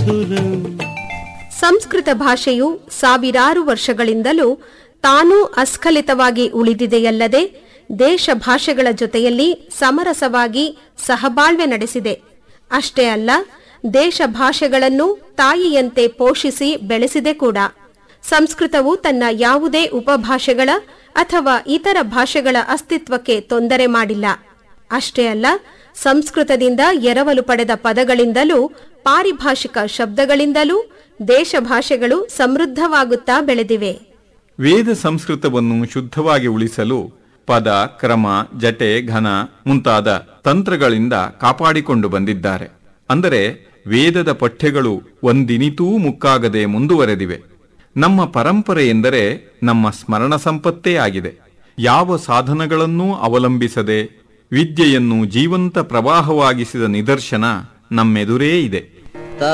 ಮಧುರಂ. ಸಂಸ್ಕೃತ ಭಾಷೆಯು ಸಾವಿರಾರು ವರ್ಷಗಳಿಂದಲೂ ತಾನೂ ಅಸ್ಖಲಿತವಾಗಿ ಉಳಿದಿದೆಯಲ್ಲದೆ ದೇಶ ಭಾಷೆಗಳ ಜೊತೆಯಲ್ಲಿ ಸಮರಸವಾಗಿ ಸಹಬಾಳ್ವೆ ನಡೆಸಿದೆ. ಅಷ್ಟೇ ಅಲ್ಲ, ದೇಶ ಭಾಷೆಗಳನ್ನು ತಾಯಿಯಂತೆ ಪೋಷಿಸಿ ಬೆಳೆಸಿದೆ ಕೂಡ. ಸಂಸ್ಕೃತವು ತನ್ನ ಯಾವುದೇ ಉಪಭಾಷೆಗಳ ಅಥವಾ ಇತರ ಭಾಷೆಗಳ ಅಸ್ತಿತ್ವಕ್ಕೆ ತೊಂದರೆ ಮಾಡಿಲ್ಲ. ಅಷ್ಟೇ ಅಲ್ಲ, ಸಂಸ್ಕೃತದಿಂದ ಎರವಲು ಪಡೆದ ಪದಗಳಿಂದಲೂ ಪಾರಿಭಾಷಿಕ ಶಬ್ದಗಳಿಂದಲೂ ದೇಶ ಭಾಷೆಗಳು ಸಮೃದ್ಧವಾಗುತ್ತಾ ಬೆಳೆದಿವೆ. ವೇದ ಸಂಸ್ಕೃತವನ್ನು ಶುದ್ಧವಾಗಿ ಉಳಿಸಲು ಪದ, ಕ್ರಮ, ಜಟೆ, ಘನ ಮುಂತಾದ ತಂತ್ರಗಳಿಂದ ಕಾಪಾಡಿಕೊಂಡು ಬಂದಿದ್ದಾರೆ. ಅಂದರೆ ವೇದದ ಪಠ್ಯಗಳು ಒಂದಿನಿತೂ ಮುಕ್ಕಾಗದೆ ಮುಂದುವರೆದಿವೆ. ನಮ್ಮ ಪರಂಪರೆ ಎಂದರೆ ನಮ್ಮ ಸ್ಮರಣ ಸಂಪತ್ತೇ ಆಗಿದೆ. ಯಾವ ಸಾಧನಗಳನ್ನೂ ಅವಲಂಬಿಸದೆ ವಿದ್ಯೆಯನ್ನು ಜೀವಂತ ಪ್ರವಾಹವಾಗಿಸಿದ ನಿದರ್ಶನ ನಮ್ಮೆದುರೇ ಇದೆ.